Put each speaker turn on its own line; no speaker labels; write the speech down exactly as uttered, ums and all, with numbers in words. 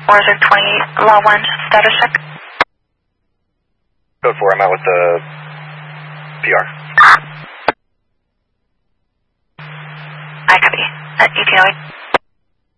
Or is it twenty, law one, status check?
Code four, I'm out with the P R.
I copy. At E T O.